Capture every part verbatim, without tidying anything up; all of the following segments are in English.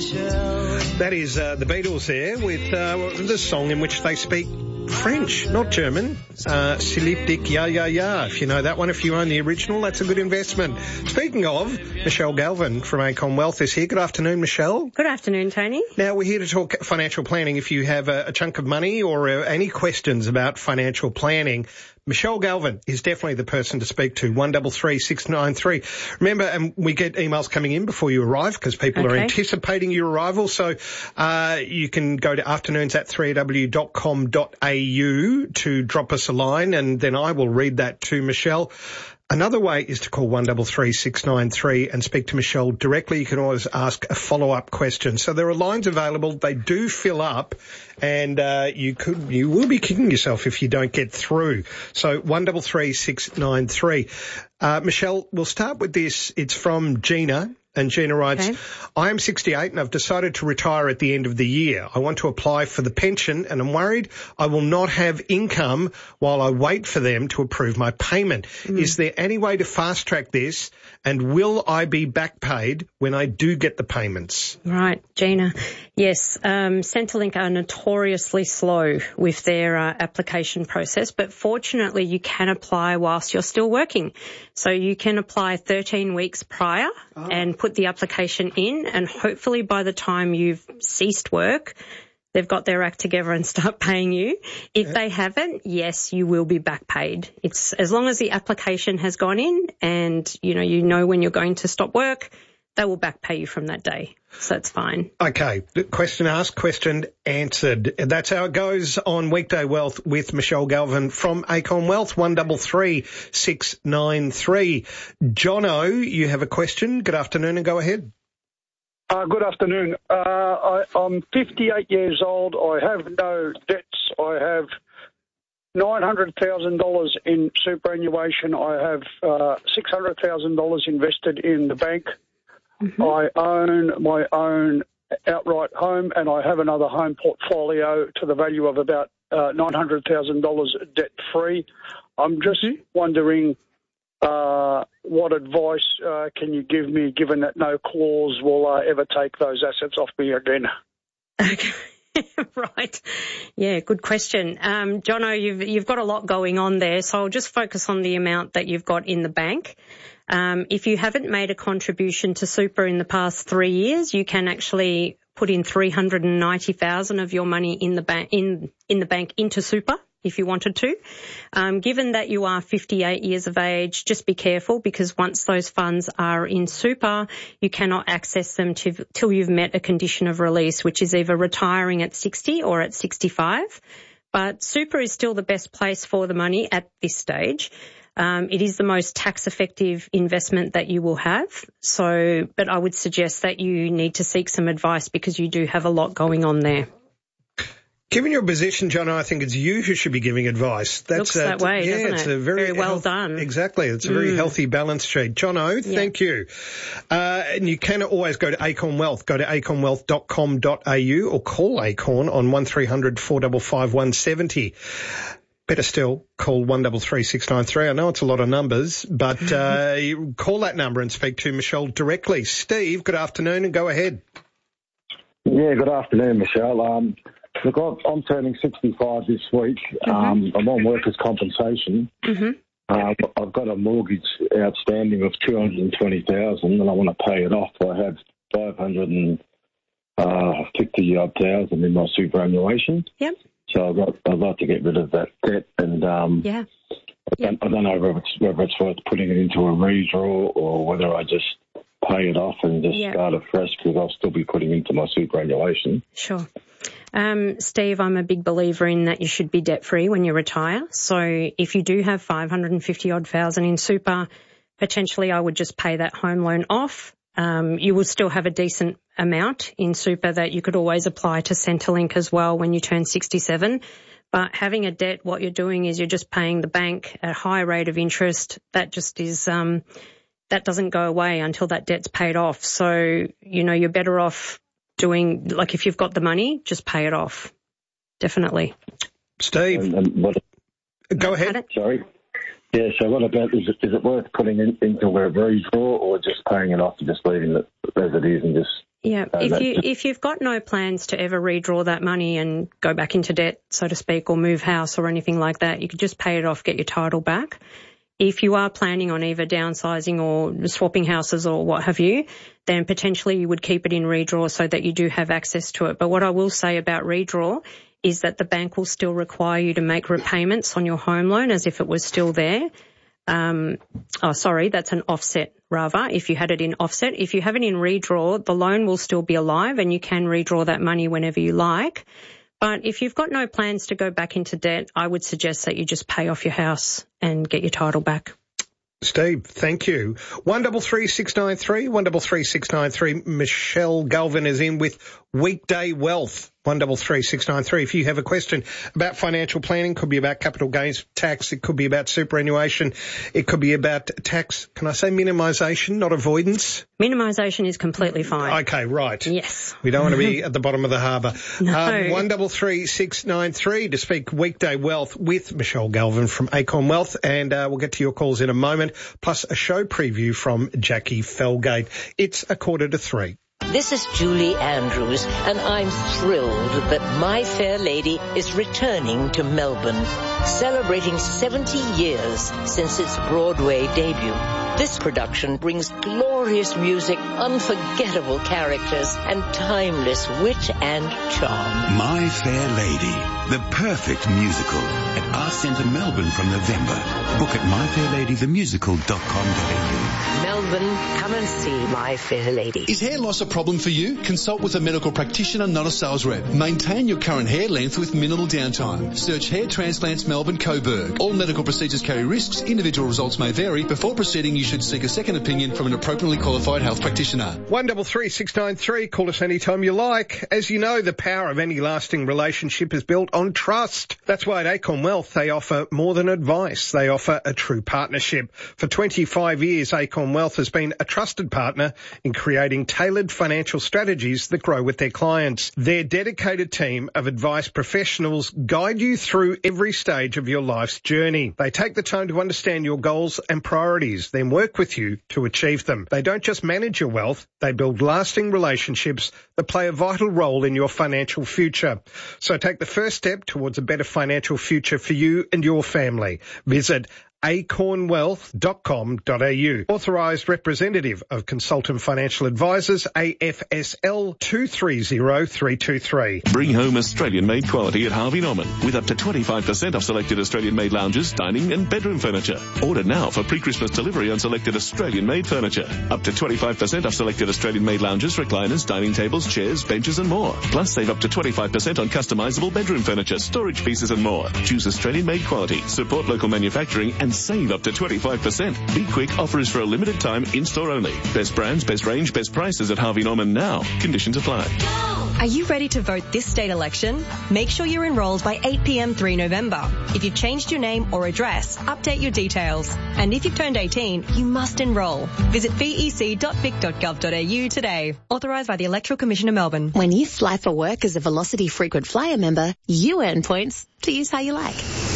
That is uh, the Beatles there with uh, the song in which they speak French, not German. Uh, Silip Dik Ya Ya Ya. If you know that one, if you own the original, that's a good investment. Speaking of, Michelle Galvin from Acon Wealth is here. Good afternoon, Michelle. Good afternoon, Tony. Now, we're here to talk financial planning. If you have a, a chunk of money or uh, any questions about financial planning, Michelle Galvin is definitely the person to speak to. one three three six nine three. Remember, um, we get emails coming in before you arrive because people okay. are anticipating your arrival. So uh, you can go to afternoons at three a w dot com dot a u to drop us a line, and then I will read that to Michelle. Another way is to call one three three six nine three and speak to Michelle directly. You can always ask a follow-up question. So there are lines available. They do fill up, and uh, you could, you will be kicking yourself if you don't get through. So one three three six nine three. Uh, Michelle, we'll start with this. It's from Gina. And Gina writes, okay. I am sixty-eight and I've decided to retire at the end of the year. I want to apply for the pension and I'm worried I will not have income while I wait for them to approve my payment. Mm. Is there any way to fast track this, and will I be back paid when I do get the payments? Right, Gina. Yes, um, Centrelink are notoriously slow with their uh, application process, but fortunately you can apply whilst you're still working. So you can apply thirteen weeks prior oh. and put the application in, and hopefully by the time you've ceased work, they've got their act together and start paying you. If yeah. they haven't, yes, you will be back paid. It's as long as the application has gone in and, you know, you know when you're going to stop work, they will back pay you from that day. So that's fine. Okay. Question asked, question answered. That's how it goes on Weekday Wealth with Michelle Galvin from Acon Wealth, one three three six nine three. Jono, you have a question. Good afternoon and go ahead. Uh, good afternoon. Uh, I, I'm fifty-eight years old. I have no debts. I have nine hundred thousand dollars in superannuation. I have uh, six hundred thousand dollars invested in the bank. Mm-hmm. I own my own outright home, and I have another home portfolio to the value of about uh, nine hundred thousand dollars debt-free. I'm just mm-hmm. wondering uh, what advice uh, can you give me, given that no clause will uh, ever take those assets off me again? Okay. Right. Yeah, good question. Um, Jono, you've, you've got a lot going on there, so I'll just focus on the amount that you've got in the bank. Um, if you haven't made a contribution to super in the past three years, you can actually put in three hundred ninety thousand dollars of your money in the bank, in, in the bank into super if you wanted to. Um, given that you are fifty-eight years of age, just be careful, because once those funds are in super, you cannot access them to, till you've met a condition of release, which is either retiring at sixty or at sixty-five. But super is still the best place for the money at this stage. Um, it is the most tax-effective investment that you will have. So, but I would suggest that you need to seek some advice because you do have a lot going on there. Given your position, John, I think it's you who should be giving advice. That's Looks that uh, way, yeah, doesn't it's it? a very, very well health, done. Exactly. It's a very mm. healthy balance sheet. Jono, yeah. thank you. Uh, and you can always go to Acon Wealth. Go to acon wealth dot com dot a u or call Acon on one three hundred four five five one seven zero. Better still, call one three three six nine three. I know it's a lot of numbers, but uh, you call that number and speak to Michelle directly. Steve, good afternoon, and go ahead. Yeah, good afternoon, Michelle. Um, look, I'm turning sixty-five this week. Mm-hmm. Um, I'm on workers' compensation. Mm-hmm. Uh, I've got a mortgage outstanding of two hundred twenty thousand dollars, and I want to pay it off. I have five hundred fifty odd thousand in my superannuation. Yep. So I'd like, I'd like to get rid of that debt, and um, yeah. I, don't, I don't know whether it's, whether it's worth putting it into a redraw or whether I just pay it off and just yeah. start afresh, because I'll still be putting into my superannuation. Sure. Um, Steve, I'm a big believer in that you should be debt-free when you retire. So if you do have five hundred fifty odd thousand in super, potentially I would just pay that home loan off. Um, you will still have a decent amount in super that you could always apply to Centrelink as well when you turn sixty-seven. But having a debt, what you're doing is you're just paying the bank a high rate of interest. That just is, um, that doesn't go away until that debt's paid off. So, you know, you're better off doing, like if you've got the money, just pay it off. Definitely. Steve, and, and what, go ahead. Sorry. Yeah, so what about, is it, is it worth putting in, into a redraw or just paying it off and just leaving it as it is and just Yeah, Uh, if that's you just- if you've got no plans to ever redraw that money and go back into debt, so to speak, or move house or anything like that, you could just pay it off, get your title back. If you are planning on either downsizing or swapping houses or what have you, then potentially you would keep it in redraw so that you do have access to it. But what I will say about redraw is that the bank will still require you to make repayments on your home loan as if it was still there. Um, oh, sorry, that's an offset, rather, if you had it in offset. If you have it in redraw, the loan will still be alive and you can redraw that money whenever you like. But if you've got no plans to go back into debt, I would suggest that you just pay off your house and get your title back. Steve, thank you. one double three six nine three, one double three six nine three. Michelle Galvin is in with Weekday Wealth. one double three six nine three. If you have a question about financial planning, could be about capital gains tax, it could be about superannuation, it could be about tax, can I say minimisation, not avoidance? Minimisation is completely fine. Okay, right. Yes. We don't want to be at the bottom of the harbour. No. Um, one double three six nine three to speak Weekday Wealth with Michelle Galvin from Acorn Wealth, and uh, we'll get to your calls in a moment, plus a show preview from Jackie Felgate. It's a quarter to three. This is Julie Andrews, and I'm thrilled that My Fair Lady is returning to Melbourne, celebrating seventy years since its Broadway debut. This production brings glorious music, unforgettable characters, and timeless wit and charm. My Fair Lady, the perfect musical at Arts Centre Melbourne from November. Book at my fair lady the musical dot com dot a u. Melbourne, come and see My Fair Lady. Is hair loss a problem for you? Consult with a medical practitioner, not a sales rep. Maintain your current hair length with minimal downtime. Search Hair Transplants Melbourne Coburg. All medical procedures carry risks. Individual results may vary. Before proceeding, you should seek a second opinion from an appropriately qualified health practitioner. one double three six nine three. Call us anytime you like. As you know, the power of any lasting relationship is built on trust. That's why at Acorn Wealth they offer more than advice. They offer a true partnership. For twenty-five years, Acorn Wealth has been a trusted partner in creating tailored financial strategies that grow with their clients. Their dedicated team of advice professionals guide you through every stage of your life's journey. They take the time to understand your goals and priorities, then work with you to achieve them. They don't just manage your wealth, they build lasting relationships that play a vital role in your financial future. So take the first step towards a better financial future for you and your family. Visit acorn wealth dot com dot a u. Authorised representative of Consultant Financial Advisors, A F S L two three zero three two three. Bring home Australian-made quality at Harvey Norman with up to twenty-five percent off selected Australian-made lounges, dining and bedroom furniture. Order now for pre-Christmas delivery on selected Australian-made furniture. Up to twenty-five percent off selected Australian-made lounges, recliners, dining tables, chairs, benches and more. Plus save up to twenty-five percent on customisable bedroom furniture, storage pieces and more. Choose Australian-made quality, support local manufacturing and save up to twenty-five percent. Be quick, offer is for a limited time, in-store only. Best brands, best range, best prices at Harvey Norman now. Conditions apply. Are you ready to vote this state election? Make sure you're enrolled by eight p m three November. If you've changed your name or address, update your details. And if you've turned eighteen, you must enrol. Visit v e c dot vic dot gov dot a u today. Authorised by the Electoral Commission of Melbourne. When you fly for work as a Velocity Frequent Flyer member, you earn points to use how you like.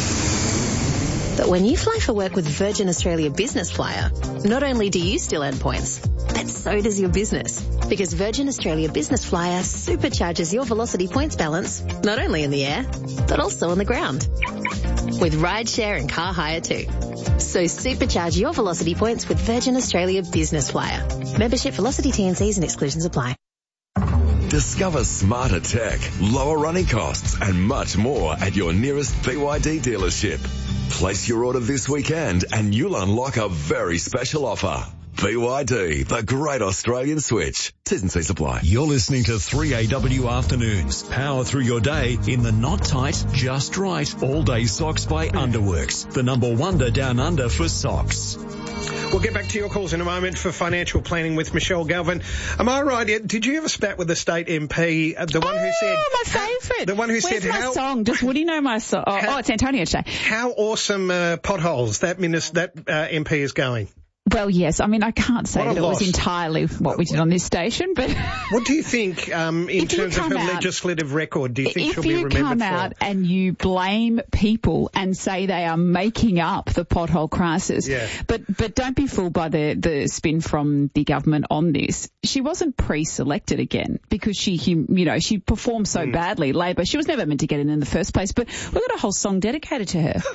But when you fly for work with Virgin Australia Business Flyer, not only do you still earn points, but so does your business. Because Virgin Australia Business Flyer supercharges your Velocity points balance, not only in the air, but also on the ground. With rideshare and car hire too. So supercharge your Velocity points with Virgin Australia Business Flyer. Membership, Velocity T and Cs and exclusions apply. Discover smarter tech, lower running costs and much more at your nearest B Y D dealership. Place your order this weekend and you'll unlock a very special offer. B Y D, the great Australian switch. T's and C's apply. You're listening to three A W Afternoons. Power through your day in the not tight, just right, all-day socks by Underworks. The number wonder down under for socks. We'll get back to your calls in a moment for financial planning with Michelle Galvin. Am I right? Did you ever spat with the state M P, the one oh, who said... Oh, my favourite. The one who Where's said... my how, song? Does Woody know my song? Oh, how, oh, it's Antonio today. How awesome uh, potholes that, minis- that uh, M P is going. Well, yes. I mean, I can't say What a that it loss. was entirely what we did on this station, but What do you think um, in If you terms of her come out- legislative record? Do you think if she'll be you remembered come for? out and you blame people and say they are making up the pothole crisis, Yeah. but but don't be fooled by the the spin from the government on this. She wasn't pre-selected again because she, hum- you know, she performed so Mm. badly. Labor, she was never meant to get in in the first place. But we've got a whole song dedicated to her.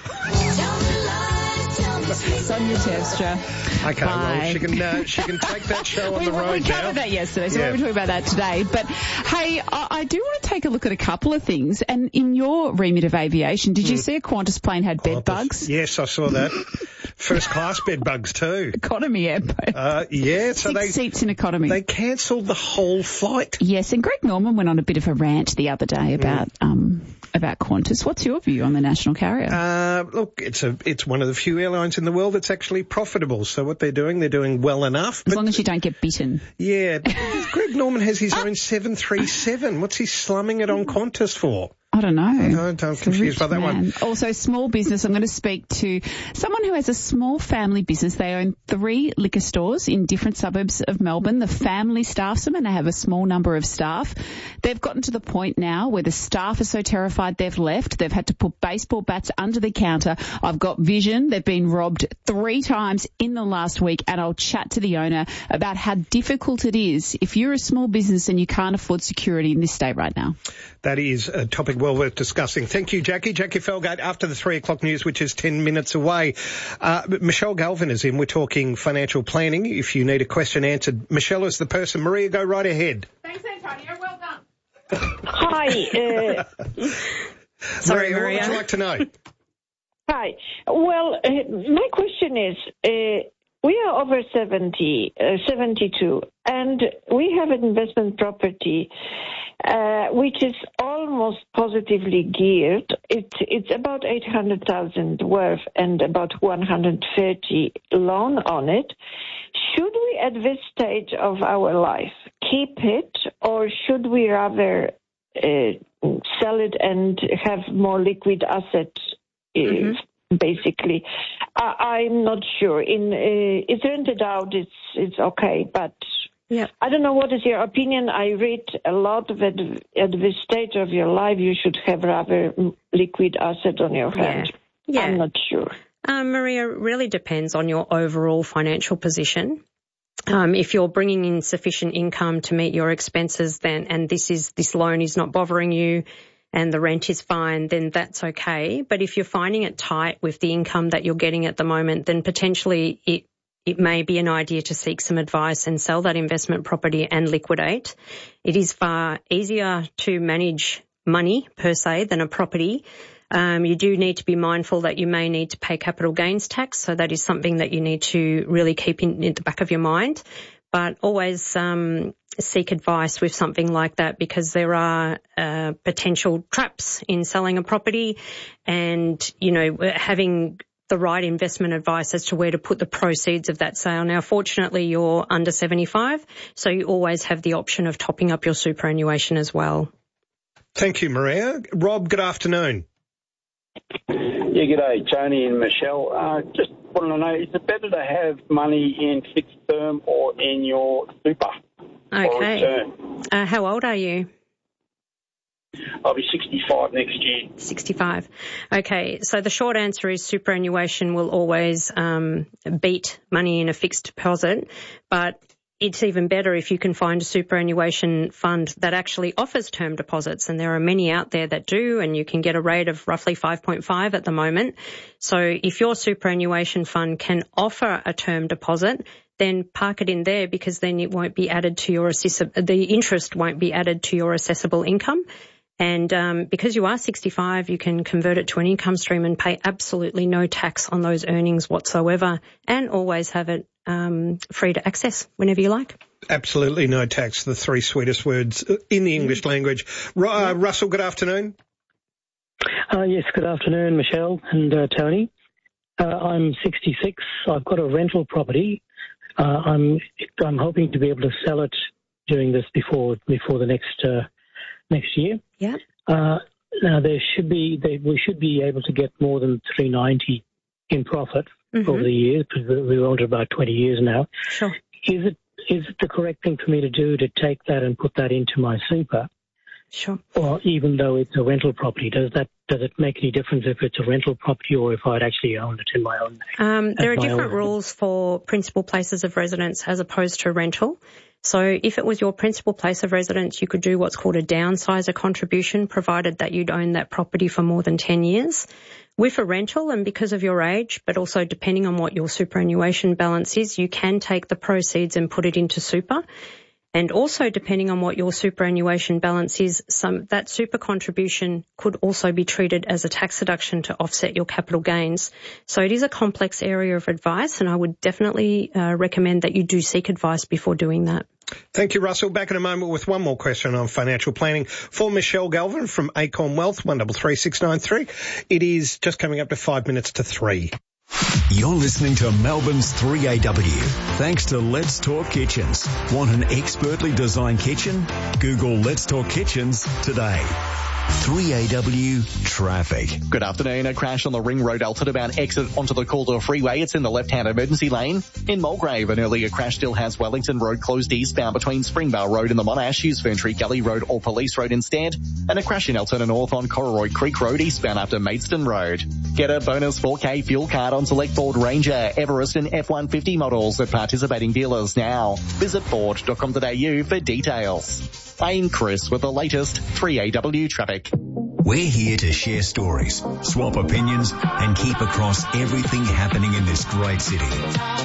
Sonia Terpstra. Okay, well, Bye. she can uh, she can take that show on we, the road we now. covered that yesterday, so Yeah. we're talking about that today. But hey, I, I do want to take a look at a couple of things. And in your remit of aviation, did you see a Qantas plane had bed bugs? Yes, I saw that. First class bed bugs too. Economy airplane. Uh, yeah, so Six they seats in economy. they cancelled the whole flight. Yes, and Greg Norman went on a bit of a rant the other day about um about Qantas. What's your view on the national carrier? Uh, look, it's a it's one of the few airlines in the world that's actually profitable. So what they're doing, they're doing well enough. as But long as you don't get bitten. yeah, but Greg Norman has his own seven thirty-seven. What's he slumming it on Qantas for? I don't know. No, I'm It's a confused by rich that one. man. Also, small business. I'm going to speak to someone who has a small family business. They own three liquor stores in different suburbs of Melbourne. The family staffs them and they have a small number of staff. They've gotten to the point now where the staff are so terrified they've left. They've had to put baseball bats under the counter. I've got vision. They've been robbed three times in the last week, and I'll chat to the owner about how difficult it is if you're a small business and you can't afford security in this state right now. That is a topic well worth discussing. Thank you, Jackie. Jackie Felgate after the three o'clock news, which is ten minutes away. Uh, but Michelle Galvin is in. We're talking financial planning. If you need a question answered, Michelle is the person. Maria, go right ahead. Thanks, Antonio. Well done. Hi. Uh, Sorry, Maria, Maria. what would you like to know? hi. Well, uh, my question is, uh, we are over seventy, uh, seventy-two, and we have an investment property uh, which is almost positively geared. It, it's about eight hundred thousand worth and about one hundred thirty loan on it. Should we, at this stage of our life, keep it, or should we rather uh, sell it and have more liquid assets? Uh, Mm-hmm. Basically, I, I'm not sure. In uh, it's rented out, it's it's okay, but Yeah. I don't know. What is your opinion? I read a lot of it at this stage of your life. You should have rather liquid asset on your hand. Yeah. I'm not sure. Um, Maria, it really depends on your overall financial position. Um, if you're bringing in sufficient income to meet your expenses, then and this is this loan is not bothering you, and the rent is fine, then that's okay. But if you're finding it tight with the income that you're getting at the moment, then potentially it it may be an idea to seek some advice and sell that investment property and liquidate. It is far easier to manage money per se than a property. Um, you do need to be mindful that you may need to pay capital gains tax, so that is something that you need to really keep in, in the back of your mind. But always um, seek advice with something like that, because there are uh, potential traps in selling a property, and, you know, having the right investment advice as to where to put the proceeds of that sale. Now, fortunately, you're under seventy-five, so you always have the option of topping up your superannuation as well. Thank you, Maria. Rob, good afternoon. Yeah, g'day, Tony and Michelle. Uh, just want to know, is it better to have money in fixed term or in your super? Or Okay. return? Uh, how old are you? I'll be sixty-five next year. sixty-five. Okay, so the short answer is superannuation will always um, beat money in a fixed deposit, but it's even better if you can find a superannuation fund that actually offers term deposits, and there are many out there that do, and you can get a rate of roughly five point five at the moment. So if your superannuation fund can offer a term deposit, then park it in there, because then it won't be added to your assess- the interest won't be added to your assessable income. And um, because you are sixty-five, you can convert it to an income stream and pay absolutely no tax on those earnings whatsoever, and always have it um, free to access whenever you like. Absolutely no tax, the three sweetest words in the English language. Ru- uh, Russell, good afternoon. Uh, yes, good afternoon, Michelle and uh, Tony. Uh, I'm sixty-six. I've got a rental property. Uh, I'm I'm hoping to be able to sell it during this before before the next uh, next year. Yeah. Uh, now there should be they, we should be able to get more than three ninety in profit. mm-hmm. over the years, because we owned it about twenty years now. Sure. Is it is it the correct thing for me to do to take that and put that into my super? Sure. Or even though it's a rental property, does that does it make any difference if it's a rental property or if I'd actually owned it in my own name? Um, there are different rules for principal places of residence as opposed to rental. So if it was your principal place of residence, you could do what's called a downsizer contribution, provided that you'd owned that property for more than ten years. With a rental, and because of your age, but also depending on what your superannuation balance is, you can take the proceeds and put it into super. And also, depending on what your superannuation balance is, some that super contribution could also be treated as a tax deduction to offset your capital gains. So it is a complex area of advice, and I would definitely uh, recommend that you do seek advice before doing that. Thank you, Russell. Back in a moment with one more question on financial planning for Michelle Galvin from Acorn Wealth, one double three six nine three. It is just coming up to five minutes to three. You're listening to Melbourne's three A W, thanks to Let's Talk Kitchens. Want an expertly designed kitchen? Google Let's Talk Kitchens today. three A W traffic. Good afternoon. A crash on the Ring Road Alton-bound exit onto the Calder Freeway. It's in the left-hand emergency lane. In Mulgrave, an earlier crash still has Wellington Road closed eastbound between Springvale Road and the Monash. Use Ferntree Gully Road or Police Road instead. And a crash in Altona North on Cororoy Creek Road eastbound after Maidstone Road. Get a bonus four K fuel card on select Ford Ranger, Everest and F one fifty models at participating dealers now. Visit ford dot com dot a u for details. I'm Chris with the latest three A W traffic. We're here to share stories, swap opinions, and keep across everything happening in this great city.